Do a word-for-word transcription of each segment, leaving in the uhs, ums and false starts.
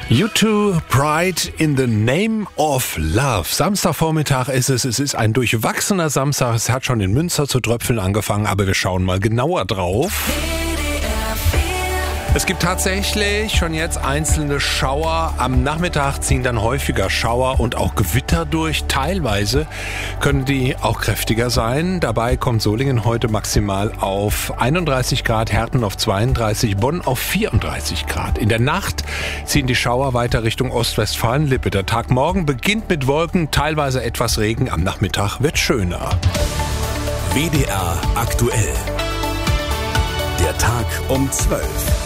U zwei, Pride in the Name of Love. Samstagvormittag ist es. Es ist ein durchwachsener Samstag. Es hat schon in Münster zu tröpfeln angefangen, aber wir schauen mal genauer drauf. Es gibt tatsächlich schon jetzt einzelne Schauer. Am Nachmittag ziehen dann häufiger Schauer und auch Gewitter durch. Teilweise können die auch kräftiger sein. Dabei kommt Solingen heute maximal auf einunddreißig Grad, Herten auf zweiunddreißig, Bonn auf vierunddreißig Grad. In der Nacht ziehen die Schauer weiter Richtung Ostwestfalen-Lippe. Der Tag morgen beginnt mit Wolken, teilweise etwas Regen. Am Nachmittag wird schöner. W D R aktuell. Der Tag um zwölf.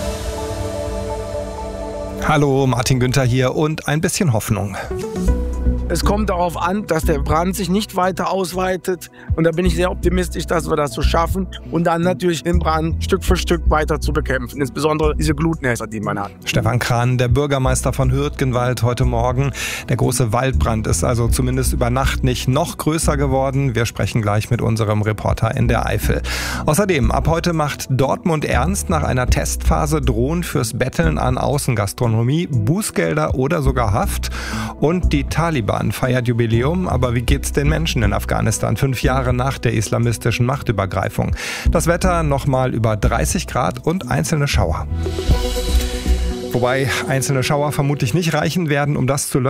Hallo, Martin Günther hier und ein bisschen Hoffnung. Es kommt darauf an, dass der Brand sich nicht weiter ausweitet. Und da bin ich sehr optimistisch, dass wir das so schaffen. Und dann natürlich den Brand Stück für Stück weiter zu bekämpfen. Insbesondere diese Glutnäser, die man hat. Stefan Kran, der Bürgermeister von Hürtgenwald, heute Morgen. Der große Waldbrand ist also zumindest über Nacht nicht noch größer geworden. Wir sprechen gleich mit unserem Reporter in der Eifel. Außerdem, ab heute macht Dortmund ernst. Nach einer Testphase drohen fürs Betteln an Außengastronomie Bußgelder oder sogar Haft. Und die Taliban feiert Jubiläum, aber wie geht's den Menschen in Afghanistan, fünf Jahre nach der islamistischen Machtübergreifung? Das Wetter nochmal über dreißig Grad und einzelne Schauer. Wobei einzelne Schauer vermutlich nicht reichen werden, um das zu löschen.